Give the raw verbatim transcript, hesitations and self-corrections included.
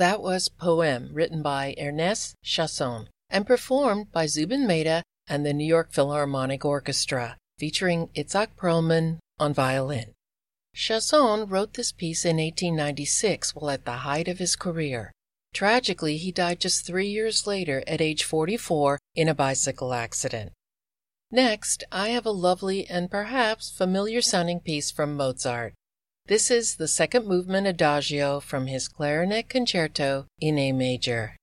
That was Poème, written by Ernest Chausson and performed by Zubin Mehta and the New York Philharmonic Orchestra, featuring Itzhak Perlman on violin. Chausson wrote this piece in eighteen ninety-six while at the height of his career. Tragically, he died just three years later at age forty-four in a bicycle accident. Next, I have a lovely and perhaps familiar-sounding piece from Mozart. This is the second movement Adagio from his Clarinet Concerto in A major.